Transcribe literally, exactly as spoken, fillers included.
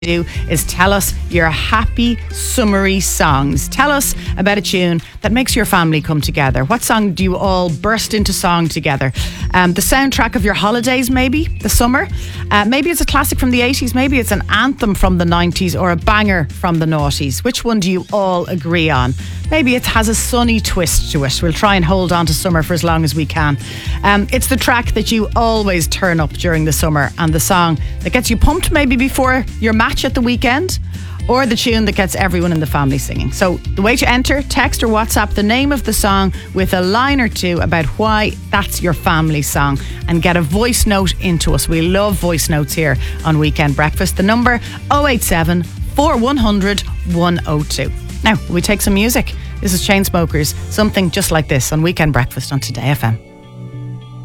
do is tell us your happy summery songs. Tell us about a tune that makes your family come together. What song do you all burst into song together? Um, the soundtrack of your holidays, maybe the summer. Uh, maybe it's a classic from the eighties. Maybe it's an anthem from the nineties or a banger from the noughties. Which one do you all agree on? Maybe it has a sunny twist to it. We'll try and hold on to summer for as long as we can. Um, it's the track that you always turn up during the summer, and the song that gets you pumped maybe before your match at the weekend, or the tune that gets everyone in the family singing. So the way to enter, text or WhatsApp the name of the song with a line or two about why that's your family song, and get a voice note into us. We love voice notes here on Weekend Breakfast. The number oh eight seven, four one hundred, one oh two. Now, we take some music. This is Chainsmokers, Something Just Like This on Weekend Breakfast on Today F M.